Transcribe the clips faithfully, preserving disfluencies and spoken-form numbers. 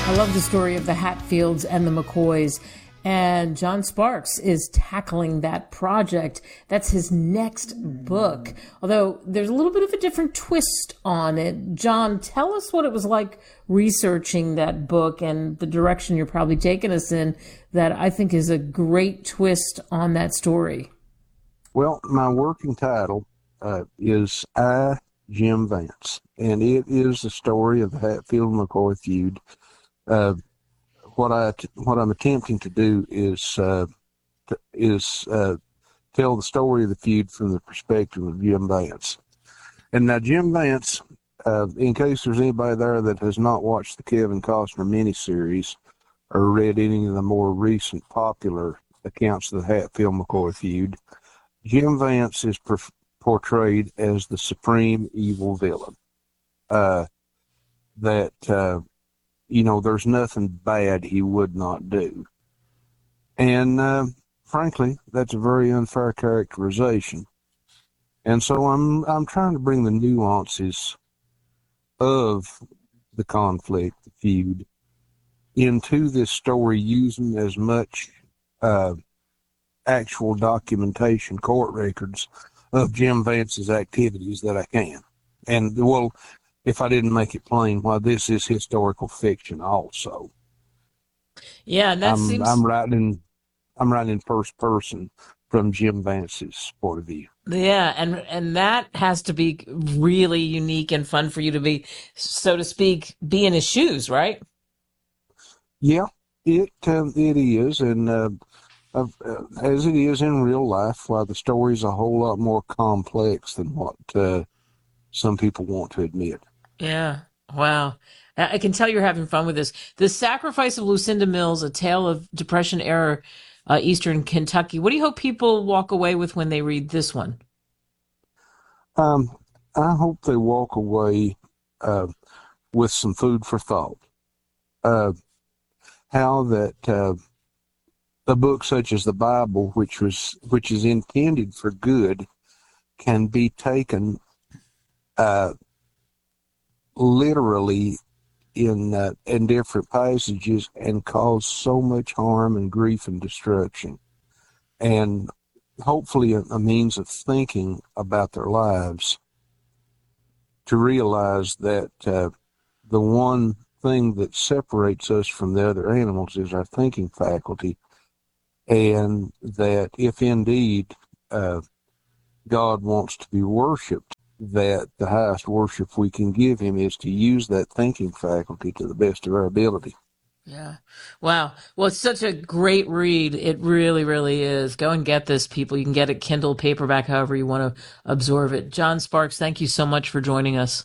I love the story of the Hatfields and the McCoys. And John Sparks is tackling that project. That's his next book. Although there's a little bit of a different twist on it. John, tell us what it was like researching that book and the direction you're probably taking us in that I think is a great twist on that story. Well, my working title uh, is I, Jim Vance, and it is the story of the Hatfield-McCoy feud. Uh, What I what I'm attempting to do is uh, is uh, tell the story of the feud from the perspective of Jim Vance. And now Jim Vance, uh, in case there's anybody there that has not watched the Kevin Costner miniseries or read any of the more recent popular accounts of the Hatfield-McCoy feud, Jim Vance is per- portrayed as the supreme evil villain. Uh, that. Uh, You know, there's nothing bad he would not do. And uh, frankly, that's a very unfair characterization. And so I'm I'm trying to bring the nuances of the conflict, the feud, into this story using as much uh, actual documentation, court records of Jim Vance's activities that I can. And, well, if I didn't make it plain, why this is historical fiction also. Yeah, and that I'm, seems... I'm writing, I'm writing in first person from Jim Vance's point of view. Yeah, and and that has to be really unique and fun for you to be, so to speak, be in his shoes, right? Yeah, it um, it is, and uh, uh, as it is in real life, why the story's a whole lot more complex than what uh, some people want to admit. Yeah. Wow. I can tell you're having fun with this. The Sacrifice of Lucinda Mills, A Tale of Depression-Era uh, Eastern Kentucky. What do you hope people walk away with when they read this one? Um, I hope they walk away uh, with some food for thought. Uh, how that uh, a book such as the Bible, which was which is intended for good, can be taken uh, literally in uh, in different passages and cause so much harm and grief and destruction, and hopefully a, a means of thinking about their lives to realize that uh, the one thing that separates us from the other animals is our thinking faculty, and that if indeed uh, God wants to be worshipped, that the highest worship we can give him is to use that thinking faculty to the best of our ability. Yeah. Wow. Well, it's such a great read. It really, really is. Go and get this, people. You can get it Kindle, paperback, however you want to absorb it. John Sparks, thank you so much for joining us.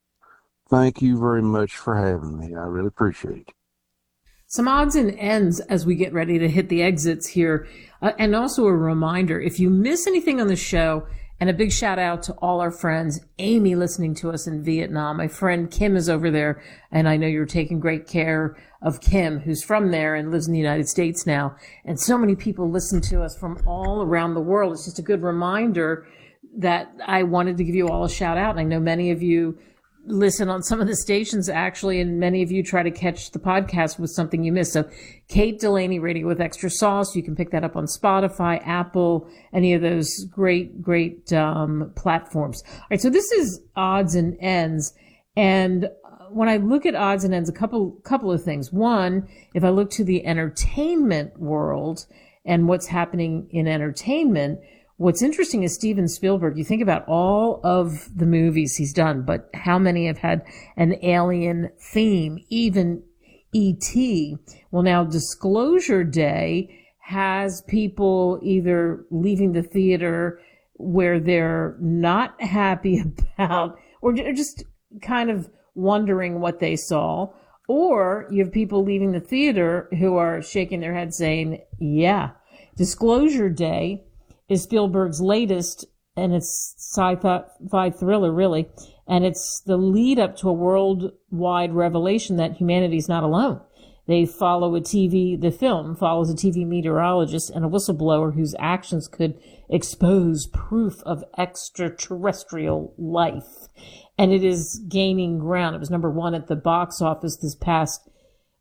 Thank you very much for having me. I really appreciate it. Some odds and ends as we get ready to hit the exits here. Uh, and also a reminder, if you miss anything on the show, and a big shout out to all our friends, Amy listening to us in Vietnam. My friend Kim is over there, and I know you're taking great care of Kim, who's from there and lives in the United States now. And so many people listen to us from all around the world. It's just a good reminder that I wanted to give you all a shout out. And I know many of you listen on some of the stations actually, and many of you try to catch the podcast with something you missed. So Kate Delaney, Radio with Extra Sauce, you can pick that up on Spotify, Apple, any of those great, great um, platforms. All right, so this is odds and ends. And when I look at odds and ends, a couple, couple of things. One, if I look to the entertainment world and what's happening in entertainment, what's interesting is Steven Spielberg. You think about all of the movies he's done, but how many have had an alien theme, even E T? Well, now Disclosure Day has people either leaving the theater where they're not happy about, or just kind of wondering what they saw, or you have people leaving the theater who are shaking their head saying, yeah. Disclosure Day is Spielberg's latest, and it's sci-fi thriller, really, and it's the lead up to a worldwide revelation that humanity is not alone. They follow a T V, the film follows a T V meteorologist and a whistleblower whose actions could expose proof of extraterrestrial life. And it is gaining ground. It was number one at the box office this past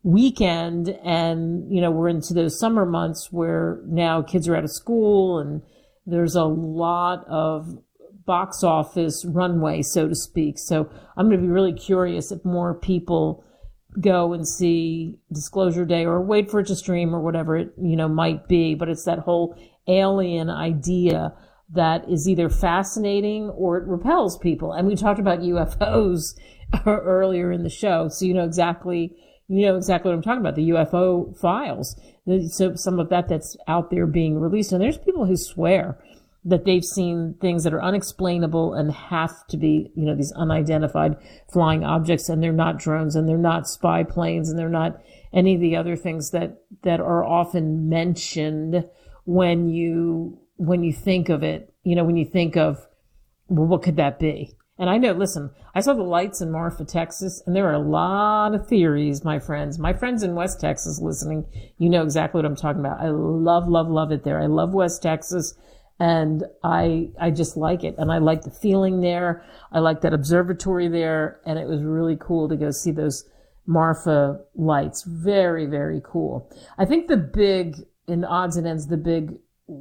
weekend, and, you know, we're into those summer months where now kids are out of school and there's a lot of box office runway, so to speak. So I'm going to be really curious if more people go and see Disclosure Day or wait for it to stream or whatever it, you know, might be. But it's that whole alien idea that is either fascinating or it repels people. And we talked about U F Os earlier in the show. So you know exactly, you know exactly what I'm talking about, the U F O files. So some of that that's out there being released. And there's people who swear that they've seen things that are unexplainable and have to be, you know, these unidentified flying objects, and they're not drones, and they're not spy planes, and they're not any of the other things that, that are often mentioned when you, when you think of it, you know, when you think of, well, what could that be? And I know, listen, I saw the lights in Marfa, Texas, and there are a lot of theories, my friends. My friends in West Texas listening, you know exactly what I'm talking about. I love, love, love it there. I love West Texas. And I, I just like it. And I like the feeling there. I like that observatory there. And it was really cool to go see those Marfa lights. Very, very cool. I think the big, in odds and ends, the big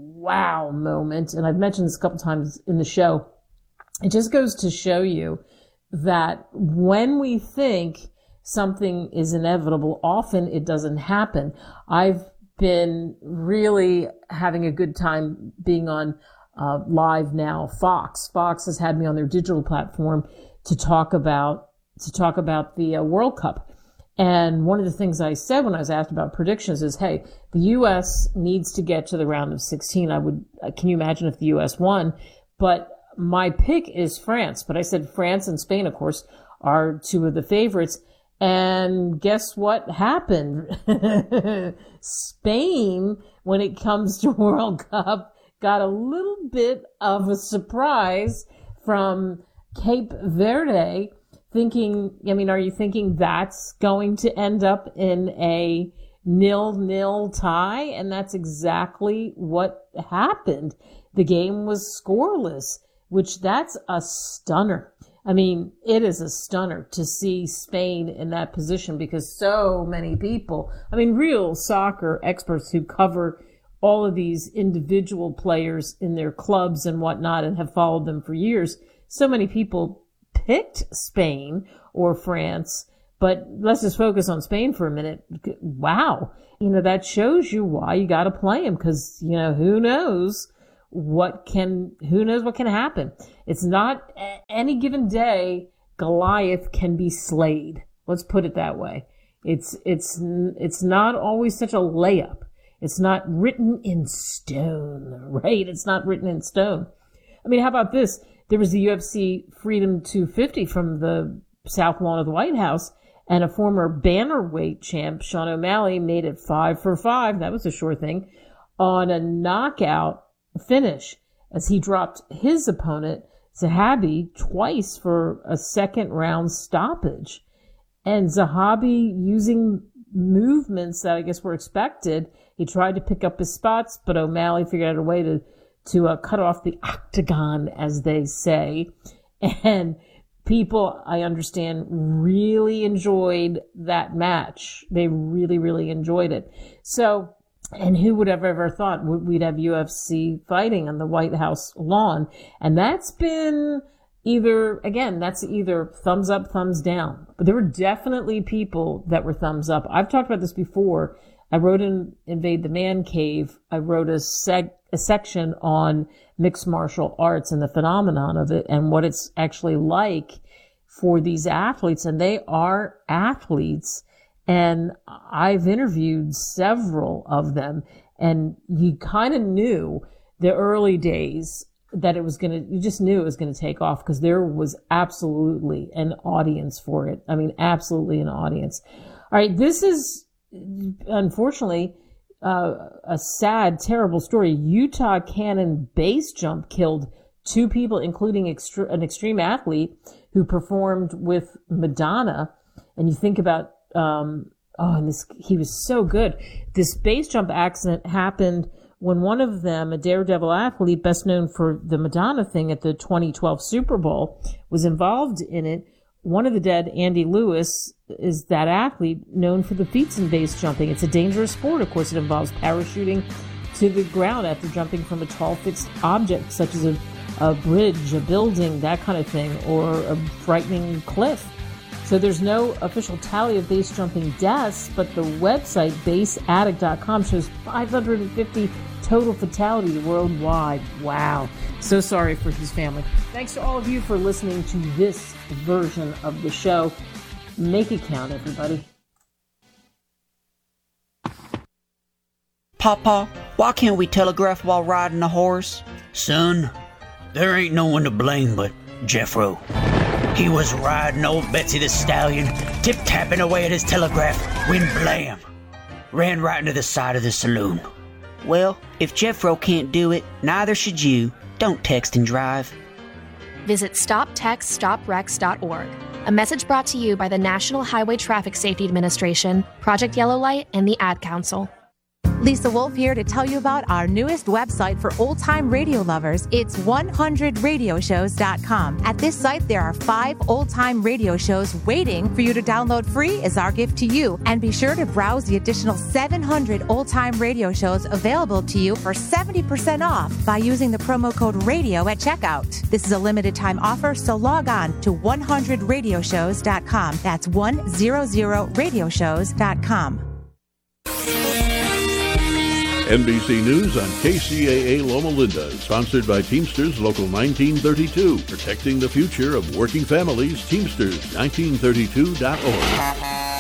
wow moment, and I've mentioned this a couple times in the show, it just goes to show you that when we think something is inevitable, often it doesn't happen. I've been really having a good time being on uh, Live Now. Fox. Fox has had me on their digital platform to talk about to talk about the uh, World Cup. And one of the things I said when I was asked about predictions is, hey, the U S needs to get to the round of sixteen. I would, uh, can you imagine if the U S won? But my pick is France. But I said France and Spain, of course, are two of the favorites. And guess what happened? Spain, when it comes to World Cup, got a little bit of a surprise from Cape Verde, thinking, I mean, are you thinking that's going to end up in a nil-nil tie? And that's exactly what happened. The game was scoreless, which that's a stunner. I mean, it is a stunner to see Spain in that position because so many people, I mean, real soccer experts who cover all of these individual players in their clubs and whatnot and have followed them for years, so many people picked Spain or France. But let's just focus on Spain for a minute. Wow. You know, that shows you why you got to play them because, you know, who knows what can, who knows what can happen. It's not any given day Goliath can be slayed. Let's put it that way. It's, it's, it's not always such a layup. It's not written in stone, right? It's not written in stone. I mean, how about this? There was the U F C Freedom two fifty from the South Lawn of the White House, and a former bantamweight champ, Sean O'Malley, made it five for five. That was a sure thing on a knockout finish as he dropped his opponent, Zahabi, twice for a second round stoppage. And Zahabi, using movements that I guess were expected, he tried to pick up his spots, but O'Malley figured out a way to, to uh, cut off the octagon, as they say. And people, I understand, really enjoyed that match. They really, really enjoyed it. So, and who would have ever thought we'd have U F C fighting on the White House lawn? And that's been either, again, that's either thumbs up, thumbs down. But there were definitely people that were thumbs up. I've talked about this before. I wrote in Invade the Man Cave. I wrote a, seg- a section on mixed martial arts and the phenomenon of it and what it's actually like for these athletes. And they are athletes. And I've interviewed several of them, and you kind of knew the early days that it was going to, you just knew it was going to take off because there was absolutely an audience for it. I mean, absolutely an audience. All right. This is unfortunately uh, a sad, terrible story. Utah Cannon base jump killed two people, including extre- an extreme athlete who performed with Madonna. And you think about, Um, oh, and this, he was so good. This base jump accident happened when one of them, a daredevil athlete, best known for the Madonna thing at the twenty twelve Super Bowl, was involved in it. One of the dead, Andy Lewis, is that athlete known for the feats in base jumping. It's a dangerous sport. Of course, it involves parachuting to the ground after jumping from a tall fixed object, such as a, a bridge, a building, that kind of thing, or a frightening cliff. So there's no official tally of base jumping deaths, but the website base addict dot com shows five hundred fifty total fatalities worldwide. Wow. So sorry for his family. Thanks to all of you for listening to this version of the show. Make it count, everybody. Papa, why can't we telegraph while riding a horse? Son, there ain't no one to blame but Jeffro. He was riding old Betsy the Stallion, tip-tapping away at his telegraph, when blam! Ran right into the side of the saloon. Well, if Jeffro can't do it, neither should you. Don't text and drive. Visit stop text stop wrecks dot org. A message brought to you by the National Highway Traffic Safety Administration, Project Yellow Light, and the Ad Council. Lisa Wolf here to tell you about our newest website for old-time radio lovers. It's one hundred radio shows dot com. At this site, there are five old-time radio shows waiting for you to download free as our gift to you. And be sure to browse the additional seven hundred old-time radio shows available to you for seventy percent off by using the promo code RADIO at checkout. This is a limited-time offer, so log on to one hundred radio shows dot com. That's one hundred radio shows dot com. N B C News on K C A A Loma Linda, sponsored by Teamsters Local nineteen thirty-two, protecting the future of working families. Teamsters nineteen thirty-two dot org.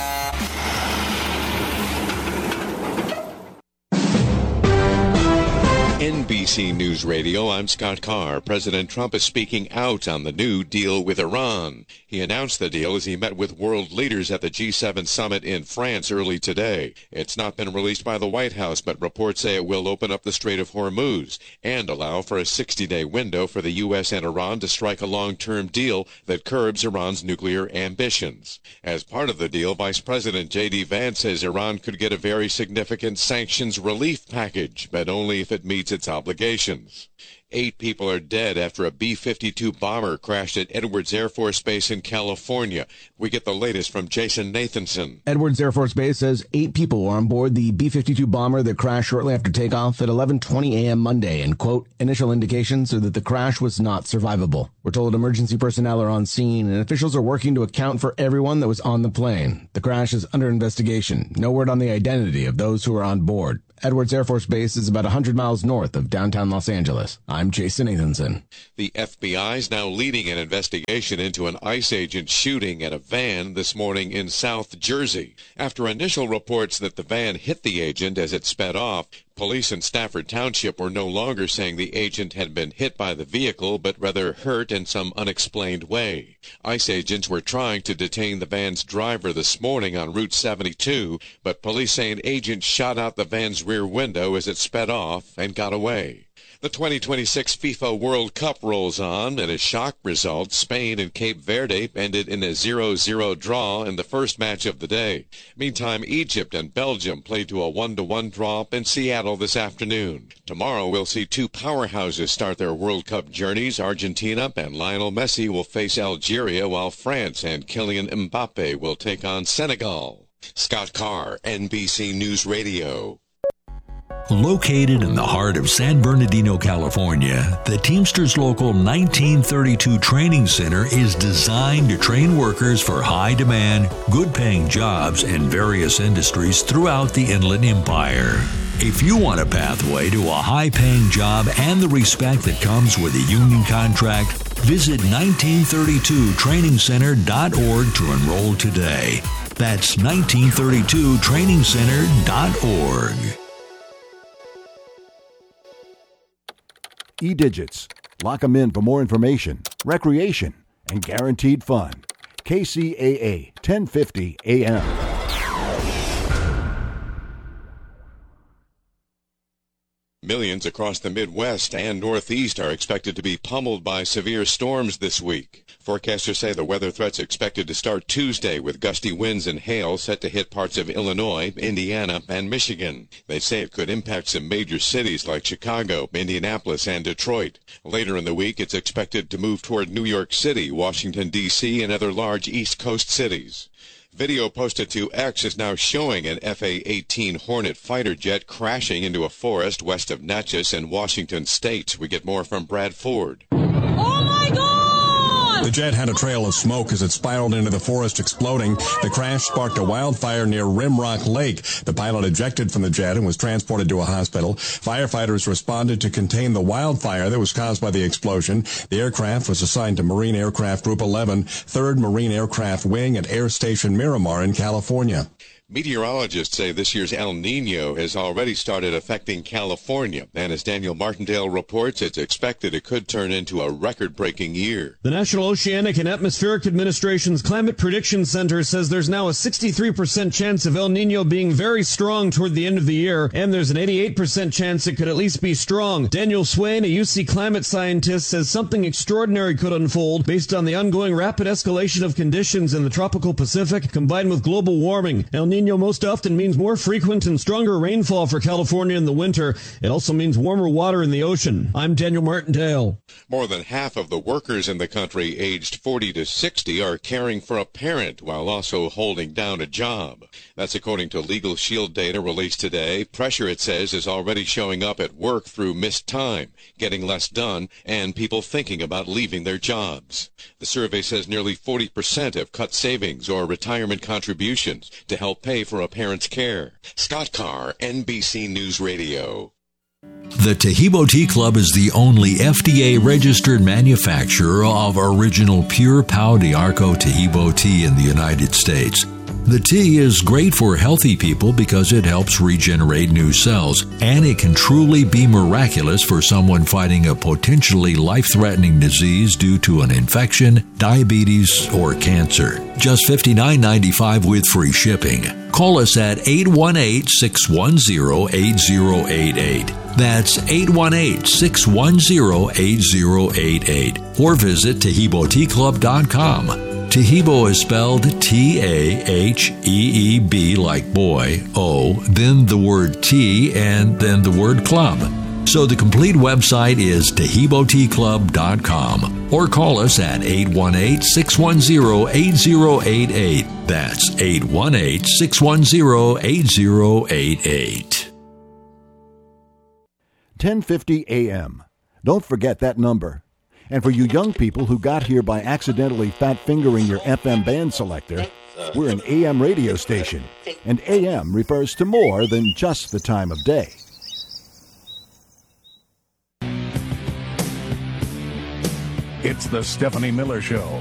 N B C News Radio, I'm Scott Carr. President Trump is speaking out on the new deal with Iran. He announced the deal as he met with world leaders at the G seven summit in France early today. It's not been released by the White House, but reports say it will open up the Strait of Hormuz and allow for a sixty-day window for the U S and Iran to strike a long-term deal that curbs Iran's nuclear ambitions. As part of the deal, Vice President J D Vance says Iran could get a very significant sanctions relief package, but only if it meets its obligations. Eight people are dead after a B fifty-two bomber crashed at Edwards Air Force Base in California. We get the latest from Jason Nathanson. Edwards Air Force Base says eight people were on board the B fifty-two bomber that crashed shortly after takeoff at eleven twenty a.m. Monday, and, quote, initial indications are that the crash was not survivable. We're told emergency personnel are on scene, and officials are working to account for everyone that was on the plane. The crash is under investigation. No word on the identity of those who were on board. Edwards Air Force Base is about one hundred miles north of downtown Los Angeles. I'm Jason Nathanson. The F B I is now leading an investigation into an ICE agent shooting at a van this morning in South Jersey. After initial reports that the van hit the agent as it sped off, police in Stafford Township were no longer saying the agent had been hit by the vehicle, but rather hurt in some unexplained way. ICE agents were trying to detain the van's driver this morning on Route seventy-two, but police say an agent shot out the van's rear window as it sped off and got away. The twenty twenty-six FIFA World Cup rolls on. In a shock result, Spain and Cape Verde ended in a zero zero draw in the first match of the day. Meantime, Egypt and Belgium played to a one to one draw in Seattle this afternoon. Tomorrow, we'll see two powerhouses start their World Cup journeys. Argentina and Lionel Messi will face Algeria, while France and Kylian Mbappe will take on Senegal. Scott Carr, N B C News Radio. Located in the heart of San Bernardino, California, the Teamsters Local nineteen thirty-two Training Center is designed to train workers for high-demand, good-paying jobs in various industries throughout the Inland Empire. If you want a pathway to a high-paying job and the respect that comes with a union contract, visit nineteen thirty-two training center dot org to enroll today. That's nineteen thirty-two training center dot org. E-Digits. Lock 'em in for more information, recreation, and guaranteed fun. K C A A, ten fifty A M. Millions across the Midwest and Northeast are expected to be pummeled by severe storms this week. Forecasters say the weather threat's expected to start Tuesday with gusty winds and hail set to hit parts of Illinois, Indiana, and Michigan. They say it could impact some major cities like Chicago, Indianapolis, and Detroit. Later in the week, it's expected to move toward New York City, Washington, D C, and other large East Coast cities. Video posted to X is now showing an F A eighteen Hornet fighter jet crashing into a forest west of Natchez in Washington State. We get more from Brad Ford. Oh my God! The jet had a trail of smoke as it spiraled into the forest, exploding. The crash sparked a wildfire near Rimrock Lake. The pilot ejected from the jet and was transported to a hospital. Firefighters responded to contain the wildfire that was caused by the explosion. The aircraft was assigned to Marine Aircraft Group eleven, third Marine Aircraft Wing at Air Station Miramar in California. Meteorologists say this year's El Nino has already started affecting California, and as Daniel Martindale reports, it's expected it could turn into a record-breaking year. The National Oceanic and Atmospheric Administration's Climate Prediction Center says there's now a sixty-three percent chance of El Nino being very strong toward the end of the year, and there's an eighty-eight percent chance it could at least be strong. Daniel Swain, a U C climate scientist, says something extraordinary could unfold based on the ongoing rapid escalation of conditions in the tropical Pacific combined with global warming. El Nino most often means more frequent and stronger rainfall for California in the winter. It also means warmer water in the ocean. I'm Daniel Martindale. More than half of the workers in the country aged forty to sixty are caring for a parent while also holding down a job. That's according to Legal Shield data released today. Pressure, it says, is already showing up at work through missed time, getting less done, and people thinking about leaving their jobs. The survey says nearly forty percent have cut savings or retirement contributions to help pay for a parent's care. Scott Carr, N B C News Radio. The Taheebo Tea Club is the only F D A-registered manufacturer of original pure Pau d'Arco Taheebo tea in the United States. The tea is great for healthy people because it helps regenerate new cells, and it can truly be miraculous for someone fighting a potentially life-threatening disease due to an infection, diabetes, or cancer. Just fifty-nine ninety-five with free shipping. Call us at eight one eight, six one zero, eight zero eight eight. That's eight one eight, six one zero, eight zero eight eight. Or visit Taheebo Tea Club dot com. Taheebo is spelled T A H E E B like boy, O, then the word tea, and then the word club. So the complete website is Taheebo Tea Club dot com. Or call us at eight one eight, six one zero, eight zero eight eight. That's eight one eight, six one zero, eight zero eight eight. ten fifty A M. Don't forget that number. And for you young people who got here by accidentally fat-fingering your F M band selector, we're an A M radio station, and A M refers to more than just the time of day. It's the Stephanie Miller Show.